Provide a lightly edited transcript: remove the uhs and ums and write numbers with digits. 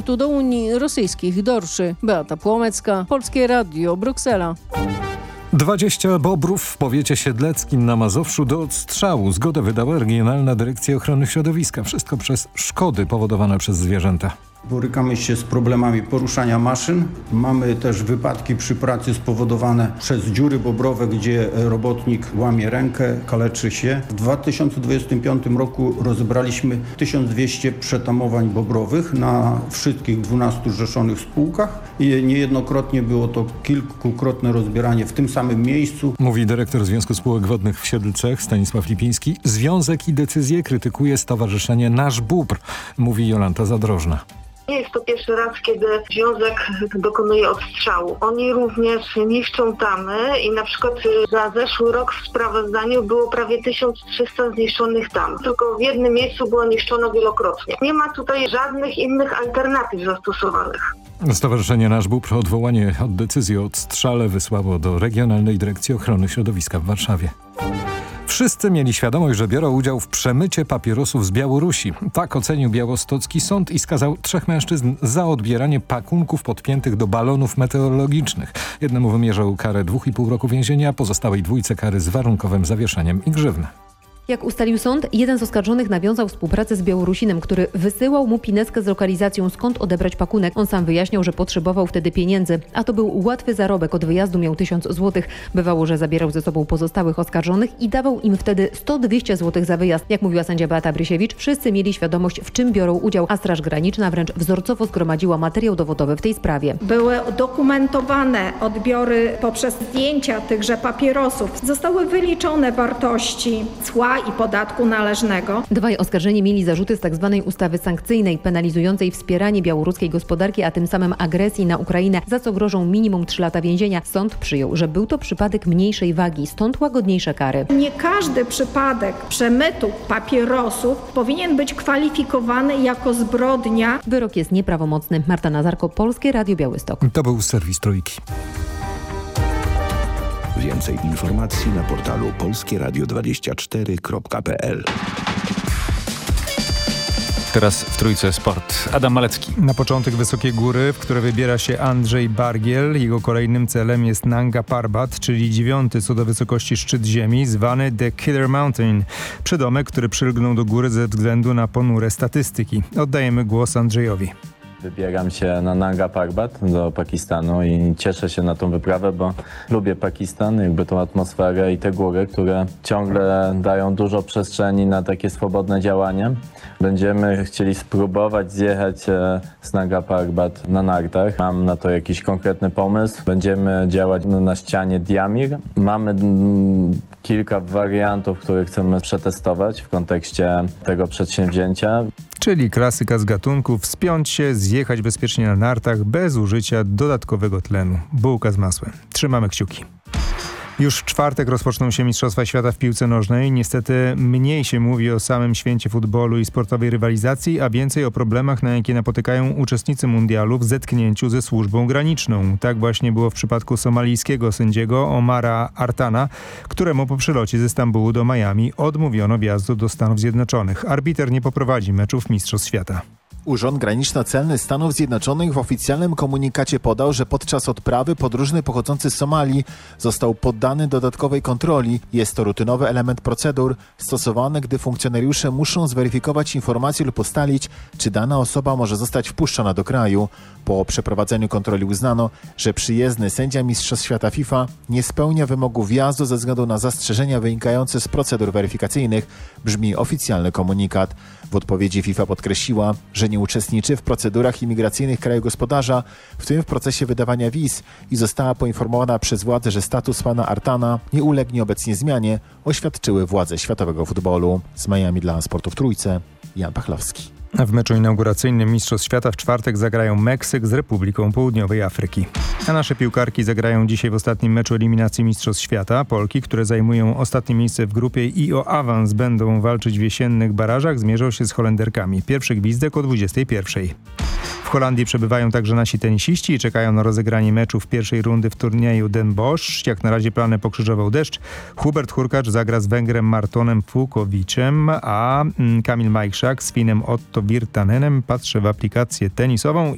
powrotu do Unii rosyjskich dorszy. Beata Płomecka, Polskie Radio, Bruksela. 20 bobrów w powiecie siedleckim na Mazowszu do odstrzału. Zgodę wydała Regionalna Dyrekcja Ochrony Środowiska. Wszystko przez szkody powodowane przez zwierzęta. Borykamy się z problemami poruszania maszyn. Mamy też wypadki przy pracy spowodowane przez dziury bobrowe, gdzie robotnik łamie rękę, kaleczy się. W 2025 roku rozebraliśmy 1200 przetamowań bobrowych na wszystkich 12 zrzeszonych spółkach i niejednokrotnie było to kilkukrotne rozbieranie w tym samym miejscu. Mówi dyrektor Związku Spółek Wodnych w Siedlcach Stanisław Lipiński. Związek i decyzję krytykuje Stowarzyszenie Nasz Bóbr, mówi Jolanta Zadrożna. Nie jest to pierwszy raz, kiedy związek dokonuje odstrzału. Oni również niszczą tamy i na przykład za zeszły rok w sprawozdaniu było prawie 1300 zniszczonych tam. Tylko w jednym miejscu było niszczono wielokrotnie. Nie ma tutaj żadnych innych alternatyw zastosowanych. Stowarzyszenie Nasz Bóbr odwołanie od decyzji o odstrzale wysłało do Regionalnej Dyrekcji Ochrony Środowiska w Warszawie. Wszyscy mieli świadomość, że biorą udział w przemycie papierosów z Białorusi. Tak ocenił białostocki sąd i skazał 3 mężczyzn za odbieranie pakunków podpiętych do balonów meteorologicznych. Jednemu wymierzał karę 2,5 roku więzienia, a pozostałej dwójce kary z warunkowym zawieszeniem i grzywnę. Jak ustalił sąd, jeden z oskarżonych nawiązał współpracę z Białorusinem, który wysyłał mu pineskę z lokalizacją, skąd odebrać pakunek. On sam wyjaśniał, że potrzebował wtedy pieniędzy, a to był łatwy zarobek. Od wyjazdu miał 1000 zł. Bywało, że zabierał ze sobą pozostałych oskarżonych i dawał im wtedy 100-200 zł za wyjazd. Jak mówiła sędzia Beata Brysiewicz, wszyscy mieli świadomość, w czym biorą udział, a Straż Graniczna wręcz wzorcowo zgromadziła materiał dowodowy w tej sprawie. Były dokumentowane odbiory poprzez zdjęcia tychże papierosów. Zostały wyliczone wartości cła i podatku należnego. Dwaj oskarżeni mieli zarzuty z tzw. ustawy sankcyjnej, penalizującej wspieranie białoruskiej gospodarki, a tym samym agresji na Ukrainę, za co grożą minimum 3 lata więzienia. Sąd przyjął, że był to przypadek mniejszej wagi, stąd łagodniejsze kary. Nie każdy przypadek przemytu papierosów powinien być kwalifikowany jako zbrodnia. Wyrok jest nieprawomocny. Marta Nazarko, Polskie Radio Białystok. To był serwis Trójki. Więcej informacji na portalu polskieradio24.pl. Teraz w Trójce Sport. Adam Malecki. Na początek wysokie góry, w które wybiera się Andrzej Bargiel. Jego kolejnym celem jest Nanga Parbat, czyli 9. co do wysokości szczyt ziemi, zwany The Killer Mountain. Przydomek, który przylgnął do góry ze względu na ponure statystyki. Oddajemy głos Andrzejowi. Wybieram się na Nanga Parbat do Pakistanu i cieszę się na tą wyprawę, bo lubię Pakistan, jakby tą atmosferę i te góry, które ciągle dają dużo przestrzeni na takie swobodne działanie. Będziemy chcieli spróbować zjechać z Nanga Parbat na nartach. Mam na to jakiś konkretny pomysł. Będziemy działać na ścianie Diamir. Mamy kilka wariantów, które chcemy przetestować w kontekście tego przedsięwzięcia. Czyli klasyka z gatunku, wspiąć się, zjechać bezpiecznie na nartach bez użycia dodatkowego tlenu. Bułka z masłem. Trzymamy kciuki. Już w czwartek rozpoczną się Mistrzostwa Świata w piłce nożnej. Niestety mniej się mówi o samym święcie futbolu i sportowej rywalizacji, a więcej o problemach, na jakie napotykają uczestnicy mundialu w zetknięciu ze służbą graniczną. Tak właśnie było w przypadku somalijskiego sędziego Omara Artana, któremu po przylocie ze Stambułu do Miami odmówiono wjazdu do Stanów Zjednoczonych. Arbiter nie poprowadzi meczów Mistrzostw Świata. Urząd Graniczno-Celny Stanów Zjednoczonych w oficjalnym komunikacie podał, że podczas odprawy podróżny pochodzący z Somalii został poddany dodatkowej kontroli. Jest to rutynowy element procedur stosowany, gdy funkcjonariusze muszą zweryfikować informacje lub ustalić, czy dana osoba może zostać wpuszczona do kraju. Po przeprowadzeniu kontroli uznano, że przyjezdny sędzia Mistrzostw Świata FIFA nie spełnia wymogu wjazdu ze względu na zastrzeżenia wynikające z procedur weryfikacyjnych, brzmi oficjalny komunikat. W odpowiedzi FIFA podkreśliła, że nie uczestniczy w procedurach imigracyjnych kraju gospodarza, w tym w procesie wydawania wiz, i została poinformowana przez władze, że status pana Artana nie ulegnie obecnie zmianie, oświadczyły władze światowego futbolu. Z Miami dla Sportu w Trójce, Jan Pachlowski. W meczu inauguracyjnym Mistrzostw Świata w czwartek zagrają Meksyk z Republiką Południowej Afryki. A nasze piłkarki zagrają dzisiaj w ostatnim meczu eliminacji Mistrzostw Świata. Polki, które zajmują ostatnie miejsce w grupie i o awans będą walczyć w jesiennych barażach, zmierzą się z Holenderkami. Pierwszy gwizdek o 21:00. W Holandii przebywają także nasi tenisiści i czekają na rozegranie meczów pierwszej rundy w turnieju Den Bosch. Jak na razie plany pokrzyżował deszcz. Hubert Hurkacz zagra z Węgrem Martonem Fukowiczem, a Kamil Majchrzak z Finem Otto Virtanenem patrzy w aplikację tenisową